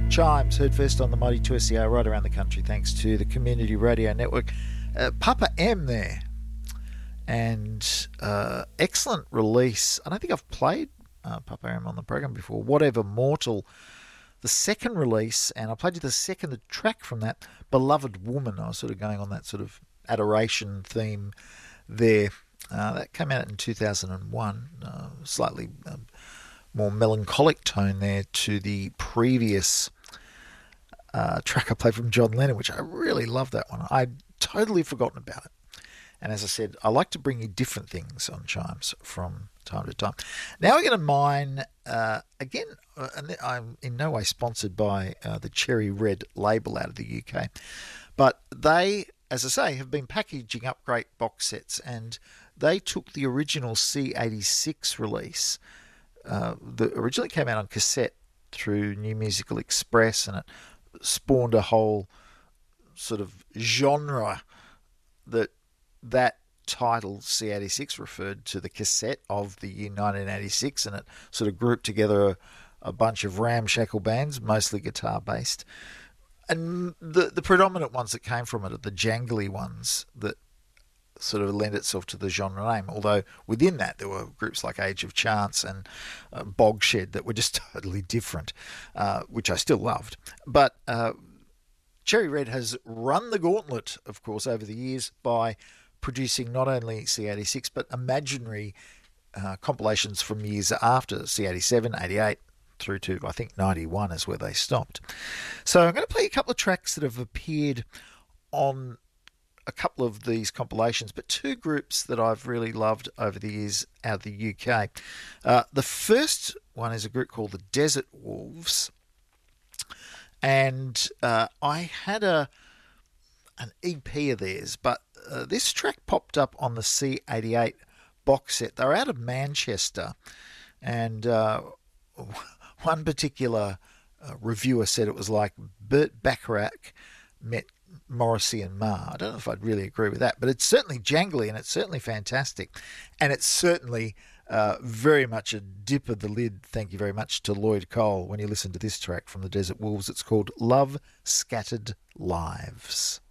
Chimes, heard first on the Mighty 2SER right around the country, thanks to the Community Radio Network. Papa M there, and excellent release. I don't think I've played Papa M on the program before. Whatever Mortal, the second release, and I played you the second track from that, Beloved Woman. I was sort of going on that sort of adoration theme there. That came out in 2001, slightly more melancholic tone there to the previous track I played from John Lennon, which I really love that one. I'd totally forgotten about it. And as I said, I like to bring you different things on Chimes from time to time. Now we're going to mine, again, and I'm in no way sponsored by the Cherry Red label out of the UK, but they, as I say, have been packaging up great box sets, and they took the original C86 release that originally came out on cassette through New Musical Express, and it spawned a whole sort of genre that title C86 referred to the cassette of the year 1986, and it sort of grouped together a bunch of ramshackle bands, mostly guitar based, and the predominant ones that came from it are the jangly ones that sort of lend itself to the genre name, although within that there were groups like Age of Chance and Bogshed that were just totally different, which I still loved. But Cherry Red has run the gauntlet, of course, over the years by producing not only C86 but imaginary compilations from years after C87, 88 through to I think 91 is where they stopped. So I'm going to play a couple of tracks that have appeared on a couple of these compilations, but two groups that I've really loved over the years out of the UK. The first one is a group called the Desert Wolves, and I had an EP of theirs, but this track popped up on the C88 box set. They're out of Manchester, and one particular reviewer said it was like Burt Bacharach met Morrissey and Marr. I don't know if I'd really agree with that, but it's certainly jangly and it's certainly fantastic, and it's certainly very much a dip of the lid, thank you very much, to Lloyd Cole when you listen to this track from the Desert Wolves. It's called Love Scattered Lives.